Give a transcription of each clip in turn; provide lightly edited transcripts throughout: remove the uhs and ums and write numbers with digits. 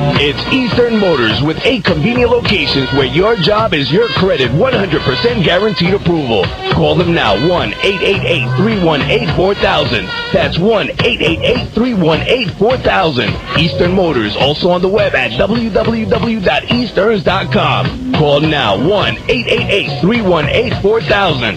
It's Eastern Motors with 8 convenient locations where your job is your credit, 100% guaranteed approval. Call them now, 1-888-318-4000. That's 1-888-318-4000. Eastern Motors, also on the web at www.easterns.com. Call now, 1-888-318-4000.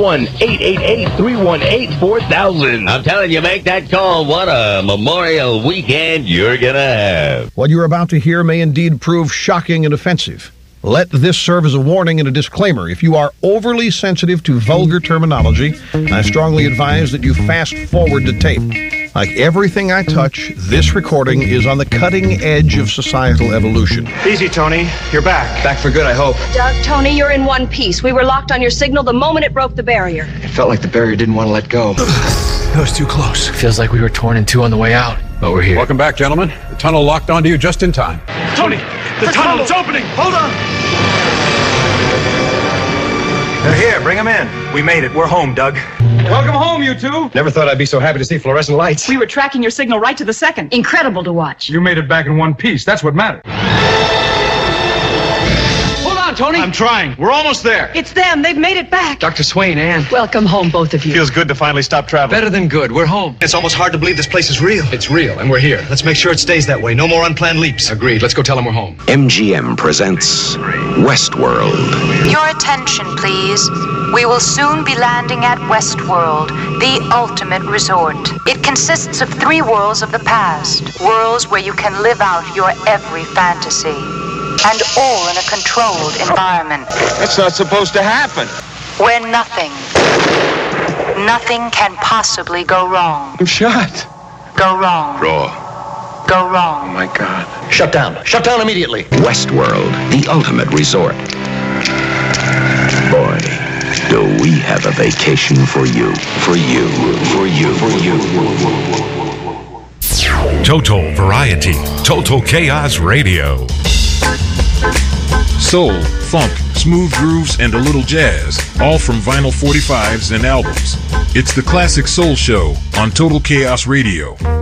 1-888-318-4000. I'm telling you, make that call. What a Memorial weekend you're going to have. What you're about to hear may indeed prove shocking and offensive. Let this serve as a warning and a disclaimer. If you are overly sensitive to vulgar terminology, I strongly advise that you fast forward to tape. Like everything I touch, this recording is on the cutting edge of societal evolution. Easy, Tony. You're back. Back for good, I hope. Doug, Tony, you're in one piece. We were locked on your signal the moment it broke the barrier. It felt like the barrier didn't want to let go. It was too close. Feels like we were torn in two on the way out, but we're here. Welcome back, gentlemen. The tunnel locked onto you just in time. Tony, the tunnel, it's opening. Hold on. They're here. Bring them in. We made it. We're home, Doug. Welcome home, you two. Never thought I'd be so happy to see fluorescent lights. We were tracking your signal right to the second. Incredible to watch. You made it back in one piece. That's what mattered. Hold on, Tony. I'm trying. We're almost there. It's them. They've made it back. Dr. Swain, Ann. Welcome home, both of you. Feels good to finally stop traveling. Better than good. We're home. It's almost hard to believe this place is real. It's real, and we're here. Let's make sure it stays that way. No more unplanned leaps. Agreed. Let's go tell them we're home. MGM presents Westworld. Your attention, please. We will soon be landing at Westworld, the ultimate resort. It consists of 3 worlds of the past, worlds where you can live out your every fantasy, and all in a controlled environment. That's not supposed to happen. Where nothing can possibly go wrong. I'm shot. Go wrong. Raw. Go wrong. Oh, my God. Shut down. Shut down immediately. Westworld, the ultimate resort. Boy, do we have a vacation for you. For you. For you. For you. Total Variety. Total Chaos Radio. Soul, funk, smooth grooves, and a little jazz, all from vinyl 45s and albums. It's the Classic Soul Show on Total Chaos Radio.